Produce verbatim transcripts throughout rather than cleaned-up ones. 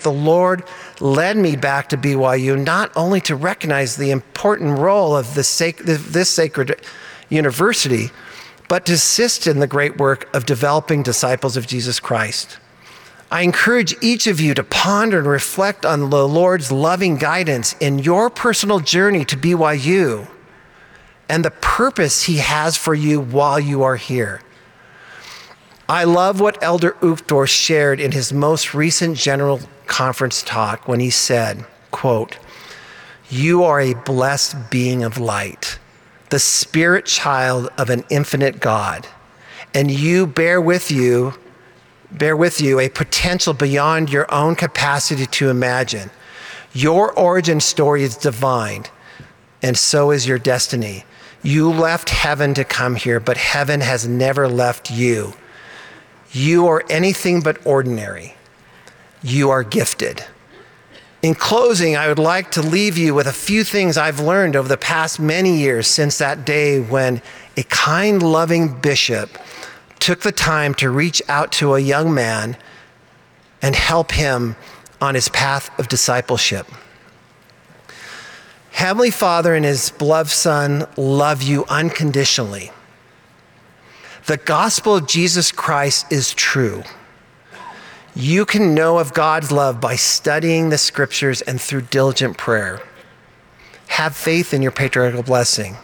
the Lord led me back to B Y U not only to recognize the important role of this, sac- this sacred university, but to assist in the great work of developing disciples of Jesus Christ. I encourage each of you to ponder and reflect on the Lord's loving guidance in your personal journey to B Y U and the purpose he has for you while you are here. I love what Elder Uchtdorf shared in his most recent General Conference talk when he said, quote, "You are a blessed being of light, the spirit child of an infinite God, and you bear with you, bear with you a potential beyond your own capacity to imagine. Your origin story is divine, and so is your destiny. You left heaven to come here, but heaven has never left you. You are anything but ordinary. You are gifted." In closing, I would like to leave you with a few things I've learned over the past many years since that day when a kind, loving bishop took the time to reach out to a young man and help him on his path of discipleship. Heavenly Father and his beloved Son love you unconditionally. The gospel of Jesus Christ is true. You can know of God's love by studying the scriptures and through diligent prayer. Have faith in your patriarchal blessing.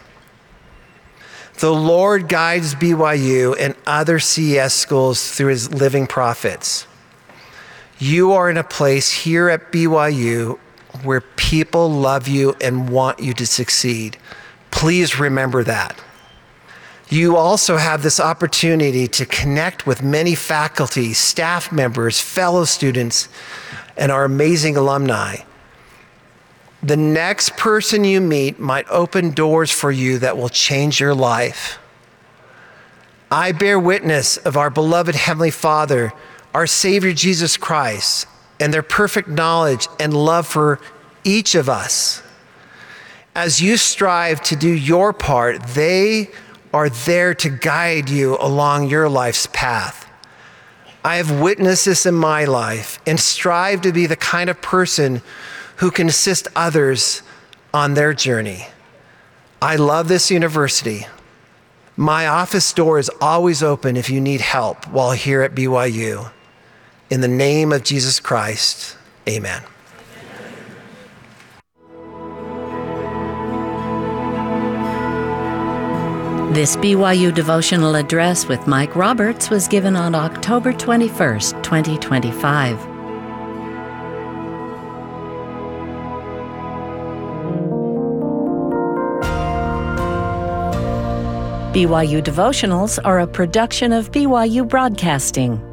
The Lord guides B Y U and other C E S schools through his living prophets. You are in a place here at B Y U where people love you and want you to succeed. Please remember that. You also have this opportunity to connect with many faculty, staff members, fellow students, and our amazing alumni. The next person you meet might open doors for you that will change your life. I bear witness of our beloved Heavenly Father, our Savior Jesus Christ, and their perfect knowledge and love for each of us. As you strive to do your part, they are there to guide you along your life's path. I have witnessed this in my life and strive to be the kind of person who can assist others on their journey. I love this university. My office door is always open if you need help while here at B Y U. In the name of Jesus Christ, amen. This B Y U devotional address with Mike Roberts was given on October twenty-first, twenty twenty-five. B Y U devotionals are a production of B Y U Broadcasting.